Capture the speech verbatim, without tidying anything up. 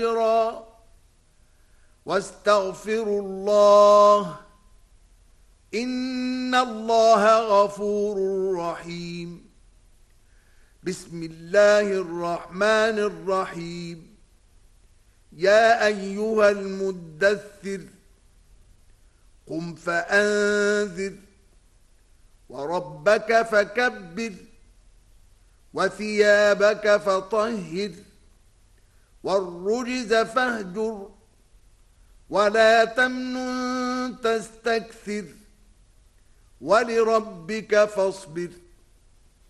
واستغفروا الله إن الله غفور رحيم. بسم الله الرحمن الرحيم. يا أيها المدثر قم فأنذر وربك فكبر وثيابك فطهر والرجز فاهجر ولا تمنن تستكثر ولربك فاصبر